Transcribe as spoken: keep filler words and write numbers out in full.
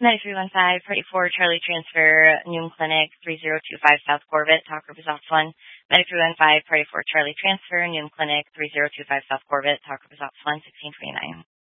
nine three one five, Party four, Charlie Transfer, Noon Clinic, three zero two five South Corbett, Talk Group is off one. nine three one five, Party four, Charlie Transfer, Noon Clinic, three zero two five South Corbett, Talk Group is off one, sixteen twenty-nine.